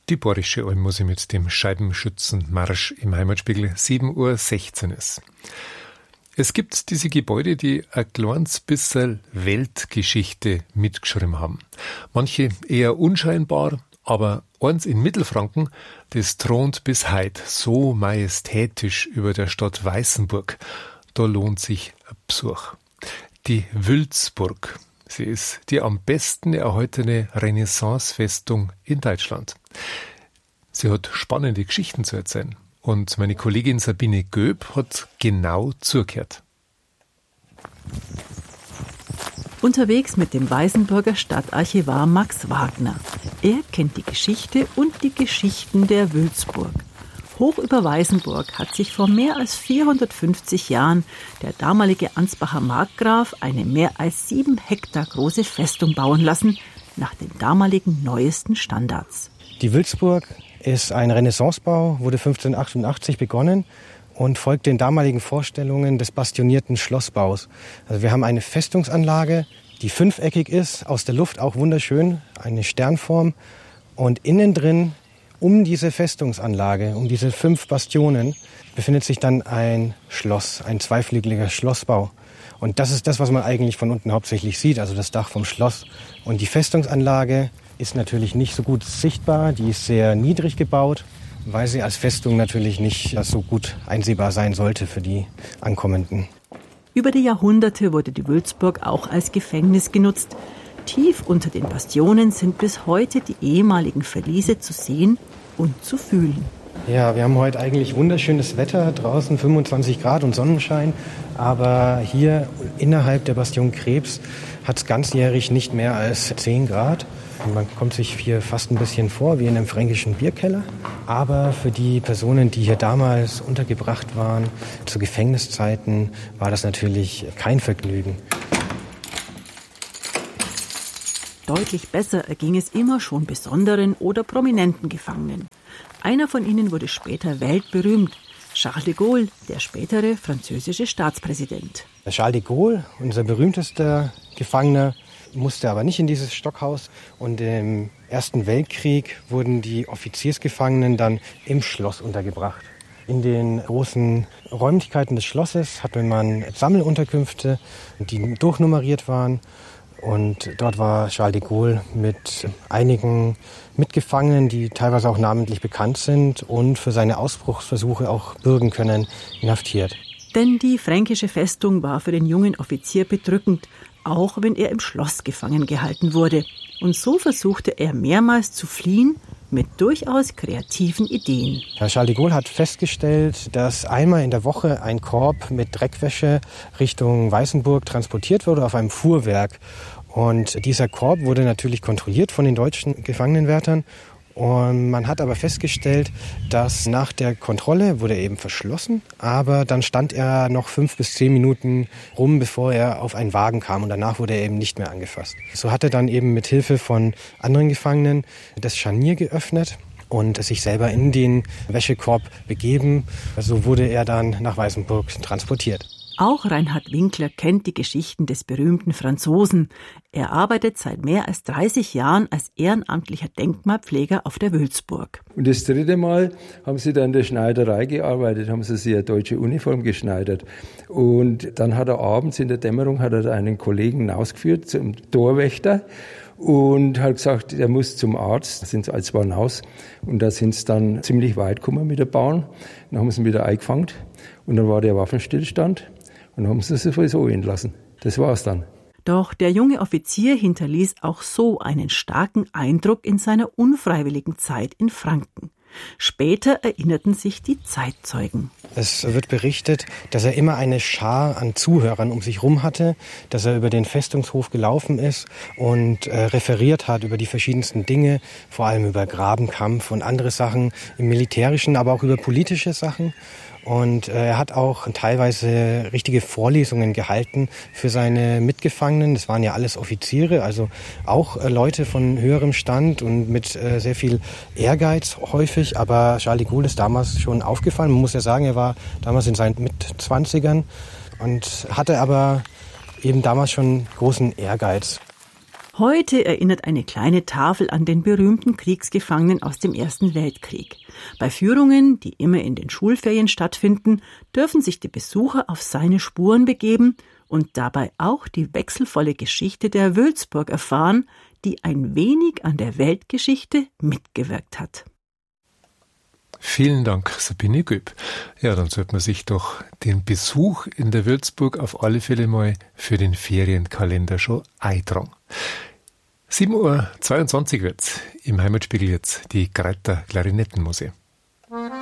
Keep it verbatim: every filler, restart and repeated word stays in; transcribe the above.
Die Borische Almuse mit dem Scheibenschützenmarsch im Heimatspiegel sieben Uhr sechzehn ist. Es gibt diese Gebäude, die ein kleines bisschen Weltgeschichte mitgeschrieben haben. Manche eher unscheinbar, aber eins in Mittelfranken, das thront bis heute so majestätisch über der Stadt Weißenburg. Da lohnt sich ein Besuch. Die Wülzburg. Sie ist die am besten erhaltene Renaissance-Festung in Deutschland. Sie hat spannende Geschichten zu erzählen. Und meine Kollegin Sabine Göb hat genau zugehört. Unterwegs mit dem Weißenburger Stadtarchivar Max Wagner. Er kennt die Geschichte und die Geschichten der Wülzburg. Hoch über Weißenburg hat sich vor mehr als vierhundertfünfzig Jahren der damalige Ansbacher Markgraf eine mehr als sieben Hektar große Festung bauen lassen, nach den damaligen neuesten Standards. Die Wülzburg ist ein Renaissancebau, wurde fünfzehnhundertachtundachtzig begonnen und folgt den damaligen Vorstellungen des bastionierten Schlossbaus. Also wir haben eine Festungsanlage, die fünfeckig ist, aus der Luft auch wunderschön, eine Sternform, und innen drin um diese Festungsanlage, um diese fünf Bastionen, befindet sich dann ein Schloss, ein zweiflügeliger Schlossbau. Und das ist das, was man eigentlich von unten hauptsächlich sieht, also das Dach vom Schloss. Und die Festungsanlage ist natürlich nicht so gut sichtbar, die ist sehr niedrig gebaut, weil sie als Festung natürlich nicht so gut einsehbar sein sollte für die Ankommenden. Über die Jahrhunderte wurde die Wülzburg auch als Gefängnis genutzt. Tief unter den Bastionen sind bis heute die ehemaligen Verliese zu sehen und zu fühlen. Ja, wir haben heute eigentlich wunderschönes Wetter, draußen fünfundzwanzig Grad und Sonnenschein. Aber hier innerhalb der Bastion Krebs hat es ganzjährig nicht mehr als zehn Grad. Und man kommt sich hier fast ein bisschen vor wie in einem fränkischen Bierkeller. Aber für die Personen, die hier damals untergebracht waren, zu Gefängniszeiten, war das natürlich kein Vergnügen. Deutlich besser erging es immer schon besonderen oder prominenten Gefangenen. Einer von ihnen wurde später weltberühmt, Charles de Gaulle, der spätere französische Staatspräsident. Charles de Gaulle, unser berühmtester Gefangener, musste aber nicht in dieses Stockhaus. Und im Ersten Weltkrieg wurden die Offiziersgefangenen dann im Schloss untergebracht. In den großen Räumlichkeiten des Schlosses hatte man Sammelunterkünfte, die durchnummeriert waren. Und dort war Charles de Gaulle mit einigen Mitgefangenen, die teilweise auch namentlich bekannt sind und für seine Ausbruchsversuche auch bürgen können, inhaftiert. Denn die fränkische Festung war für den jungen Offizier bedrückend, auch wenn er im Schloss gefangen gehalten wurde. Und so versuchte er mehrmals zu fliehen, mit durchaus kreativen Ideen. Charles de Gaulle hat festgestellt, dass einmal in der Woche ein Korb mit Dreckwäsche Richtung Weißenburg transportiert wurde auf einem Fuhrwerk. Und dieser Korb wurde natürlich kontrolliert von den deutschen Gefangenenwärtern. Und man hat aber festgestellt, dass nach der Kontrolle wurde er eben verschlossen, aber dann stand er noch fünf bis zehn Minuten rum, bevor er auf einen Wagen kam, und danach wurde er eben nicht mehr angefasst. So hat er dann eben mit Hilfe von anderen Gefangenen das Scharnier geöffnet und sich selber in den Wäschekorb begeben. So wurde er dann nach Weißenburg transportiert. Auch Reinhard Winkler kennt die Geschichten des berühmten Franzosen. Er arbeitet seit mehr als dreißig Jahren als ehrenamtlicher Denkmalpfleger auf der Wülzburg. Und das dritte Mal haben sie dann in der Schneiderei gearbeitet, haben sie sich eine deutsche Uniform geschneidert. Und dann hat er abends in der Dämmerung hat er einen Kollegen ausgeführt zum Torwächter und hat gesagt, er muss zum Arzt. Da sind sie als waren aus. Und da sind sie dann ziemlich weit gekommen mit der Bahn. Dann haben sie ihn wieder eingefangen und dann war der Waffenstillstand. Und dann haben sie sich sowieso entlassen. Das war's dann. Doch der junge Offizier hinterließ auch so einen starken Eindruck in seiner unfreiwilligen Zeit in Franken. Später erinnerten sich die Zeitzeugen. Es wird berichtet, dass er immer eine Schar an Zuhörern um sich herum hatte, dass er über den Festungshof gelaufen ist und äh, referiert hat über die verschiedensten Dinge, vor allem über Grabenkampf und andere Sachen im Militärischen, aber auch über politische Sachen. Und äh, er hat auch teilweise richtige Vorlesungen gehalten für seine Mitgefangenen. Das waren ja alles Offiziere, also auch äh, Leute von höherem Stand und mit äh, sehr viel Ehrgeiz häufig. Aber Charles de Gaulle ist damals schon aufgefallen. Man muss ja sagen, er war damals in seinen Mitzwanzigern und hatte aber eben damals schon großen Ehrgeiz. Heute erinnert eine kleine Tafel an den berühmten Kriegsgefangenen aus dem Ersten Weltkrieg. Bei Führungen, die immer in den Schulferien stattfinden, dürfen sich die Besucher auf seine Spuren begeben und dabei auch die wechselvolle Geschichte der Wülzburg erfahren, die ein wenig an der Weltgeschichte mitgewirkt hat. Vielen Dank, Sabine Göb. Ja, dann sollte man sich doch den Besuch in der Wülzburg auf alle Fälle mal für den Ferienkalender schon eintragen. sieben Uhr zweiundzwanzig wird's. Im Heimatspiegel jetzt die Greiter Klarinettenmusik.